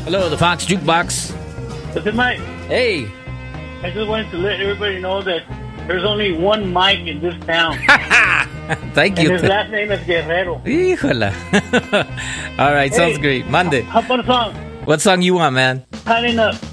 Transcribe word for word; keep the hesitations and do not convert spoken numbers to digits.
Hello, the Fox Jukebox. Listen, Mike. Hey. I just wanted to let everybody know that there's only one Mike in this town. Thank and you. his last name is Guerrero. Híjola. All right, sounds Hey, great. Monday. How about a song? What song you want, man? Tighten Up.